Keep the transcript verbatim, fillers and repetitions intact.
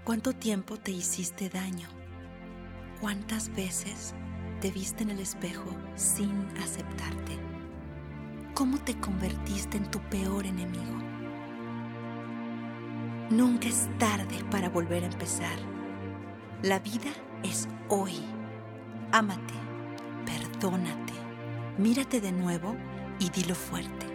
¿Cuánto tiempo te hiciste daño? ¿Cuántas veces te viste en el espejo sin aceptarte? ¿Cómo te convertiste en tu peor enemigo? Nunca es tarde para volver a empezar. La vida es hoy. Ámate, perdónate, mírate de nuevo y dilo fuerte.